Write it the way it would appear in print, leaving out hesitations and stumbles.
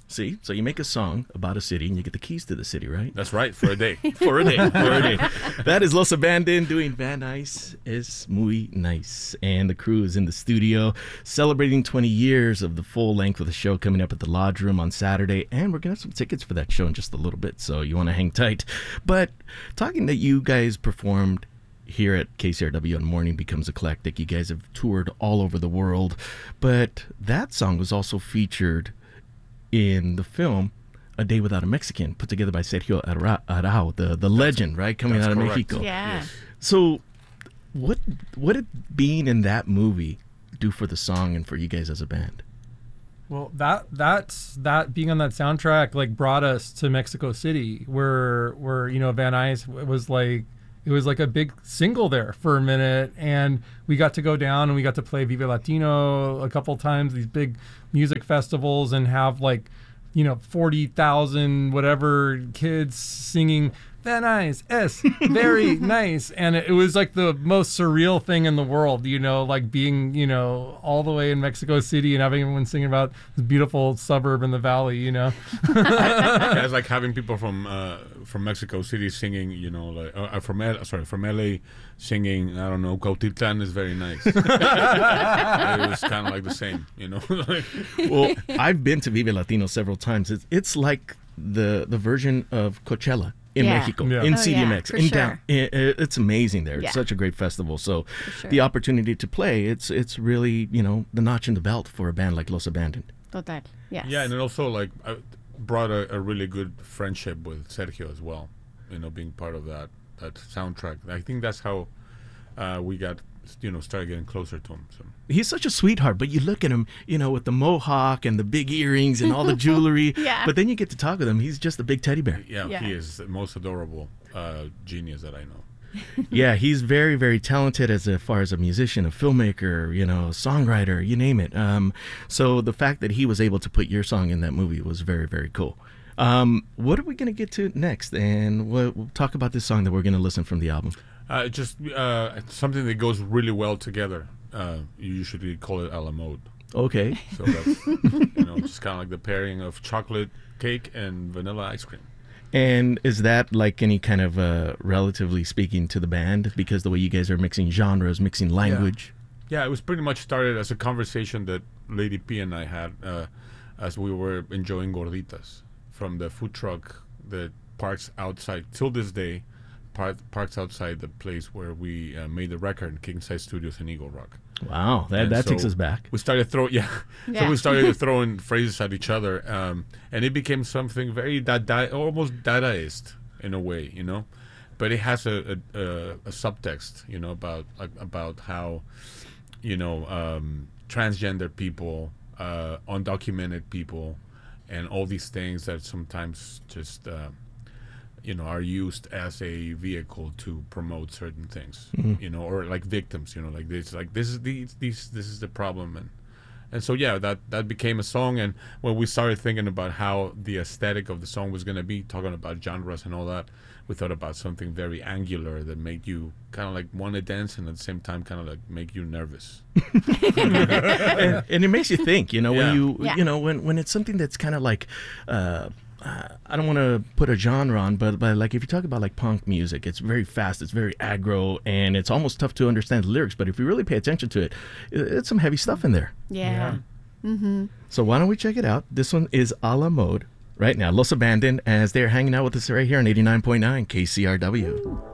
See, so you make a song about a city and you get the keys to the city, right? That's right, for a day. For a day. That is Los Abandoned doing Van Nuys es muy nice. And the crew is in the studio celebrating 20 years of the full length of the show coming up at the Lodge Room on Saturday. And we're going to have some tickets for that show in just a little bit, so you want to hang tight. But talking that you guys performed here at KCRW on Morning Becomes Eclectic, you guys have toured all over the world. But that song was also featured in the film A Day Without a Mexican, put together by Sergio Arau, the legend, right, coming out of correct. Mexico. Yeah. Yes. So what did being in that movie do for the song and for you guys as a band? Well, that being on that soundtrack like brought us to Mexico City, where Van Nuys was like, it was like a big single there for a minute, and we got to go down and we got to play Vive Latino a couple times, these big music festivals, and have 40,000 whatever kids singing Van Nuys es very nice, and it was like the most surreal thing in the world, like being all the way in Mexico City and having everyone singing about this beautiful suburb in the valley. Yeah, it's like having people from Mexico City singing, from LA singing, I don't know, Cuautitlán is very nice. It was kind of like the same, Well, I've been to Vive Latino several times. It's like the version of Coachella in Mexico, in CDMX, in down. It's amazing there. It's such a great festival. So the opportunity to play, it's really, the notch in the belt for a band like Los Abandoned. Total. Yes. Yeah, and it also brought a really good friendship with Sergio as well, being part of that soundtrack. I think that's how we got, started getting closer to him. So. He's such a sweetheart, but you look at him, with the mohawk and the big earrings and all the jewelry. Yeah. But then you get to talk with him. He's just a big teddy bear. Yeah, he is the most adorable genius that I know. Yeah, he's very, very talented as far as a musician, a filmmaker, songwriter, you name it. So the fact that he was able to put your song in that movie was very, very cool. What are we going to get to next? And we'll talk about this song that we're going to listen from the album. Just something that goes really well together. You usually call it a la mode. Okay. So that's, just kind of like the pairing of chocolate cake and vanilla ice cream. And is that like any kind of relatively speaking to the band? Because the way you guys are mixing genres, mixing language. Yeah, it was pretty much started as a conversation that Lady P and I had as we were enjoying gorditas from the food truck that parks outside, till this day, parks outside the place where we made the record, King Size Studios in Eagle Rock. Wow, that takes us back. We started throwing, So we started throwing phrases at each other, and it became something very almost Dadaist in a way, But it has a subtext, about how, transgender people, undocumented people, and all these things that sometimes just are used as a vehicle to promote certain things, or like victims, this is the problem, and so that became a song. And when we started thinking about how the aesthetic of the song was going to be, talking about genres and all that, we thought about something very angular that made you kind of like want to dance and at the same time kind of like make you nervous. and it makes you think, when it's something that's kind of like I don't want to put a genre on, but like if you talk about like punk music, it's very fast, it's very aggro, and it's almost tough to understand the lyrics. But if you really pay attention to it, it's some heavy stuff in there. Yeah. Mm-hmm. So why don't we check it out? This one is a la mode right now. Los Abandoned, as they're hanging out with us right here on 89.9 KCRW.